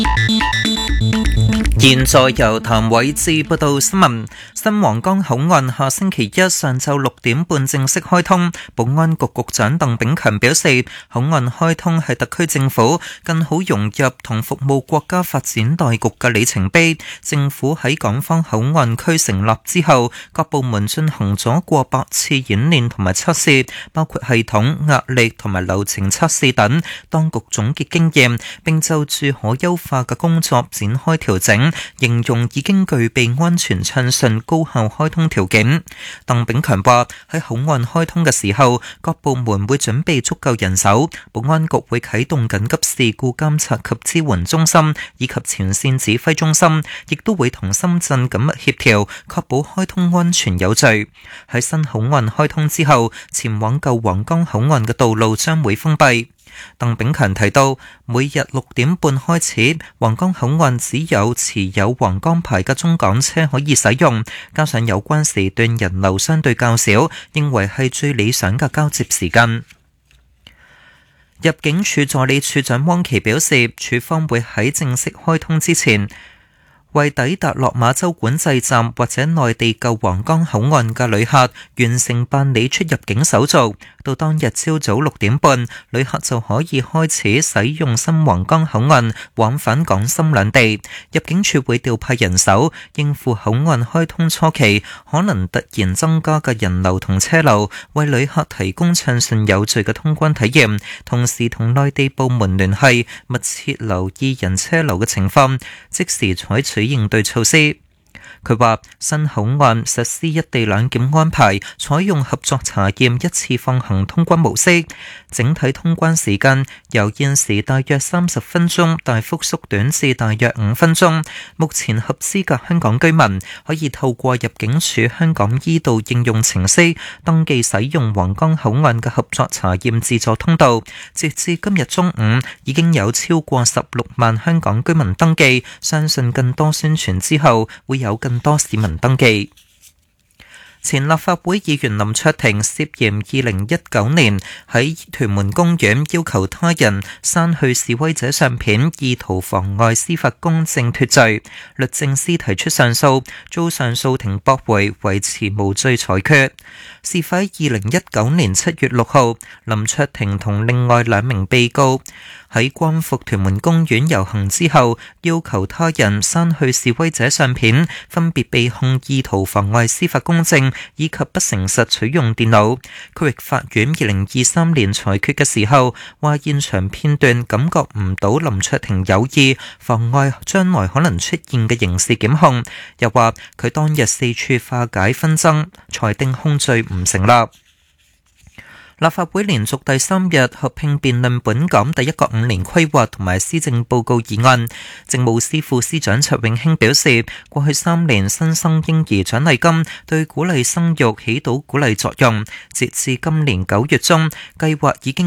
現在由譚偉智報道新聞。新皇崗口岸下星期一上晝6點半正式開通。保安局局長鄧炳強表示，口岸開通係特區政府更好融入同服務國家發展大局嘅里程碑。政府喺港方口岸區成立之後，各部門進行咗過百次演練同埋測試，包括系統、壓力同埋流程測試等。當局總結經驗，並就住可優化嘅工作展開調整。形容已經具備安全暢順、高效開通條件。鄧炳強話：喺口岸開通嘅時候，各部門會準備足夠人手，保安局會啟動緊急事故監察及支援中心以及前線指揮中心，亦都會同深圳緊密協調，確保開通安全有序。喺新口岸開通之後，前往舊皇崗口岸嘅道路將會封閉。鄧炳強提到，每日6點半開始，皇崗口岸只有持有皇崗牌嘅中港車可以使用，加上有關時段人流相對較少，認為係最理想嘅交接時間。入境處助理處長汪琪表示，處方會喺正式開通之前，為抵達落馬洲管制站或者內地舊皇崗口岸嘅旅客完成辦理出入境手續，到當日朝早6點半，旅客就可以開始使用新皇崗口岸往返港深兩地。入境處會調派人手應付口岸開通初期可能突然增加嘅人流同車流，為旅客提供暢順有序嘅通關體驗，同時同內地部門聯繫，密切留意人車流嘅情況，即時採取應對措施。佢話新口岸實施一地兩檢安排，採用合作查驗一次放行通關模式，整體通關時間由現時大約30分鐘大幅縮短至大約5分鐘。目前合資格香港居民可以透過入境處香港依道應用程式登記使用皇崗口岸嘅合作查驗自助通道。截至今日中午，已經有超過16萬香港居民登記，相信更多宣傳之後會有更多市民登記。前立法會議員林卓廷涉嫌2019年喺屯門公園要求他人刪去示威者相片，意圖妨礙司法公正脫罪。律政司提出上訴，遭上訴庭駁回，維持無罪裁決。事發2019年7月6號，林卓廷同另外2名被告喺光復屯門公園遊行之後，要求他人刪去示威者相片，分別被控意圖妨礙司法公正以及不誠實取用電腦。區域法院2023年裁決嘅時候，話現場片段感覺唔到林卓廷有意妨礙將來可能出現嘅刑事檢控，又話佢當日四處化解紛爭，裁定控罪唔成立。立法會連續第3日合併辯論本港第一個5年規劃同埋施政報告議案。政務司副司長卓永興表示，過去3年新生嬰兒獎勵金對鼓勵生育起到鼓勵作用，截至今年9月中，計劃已經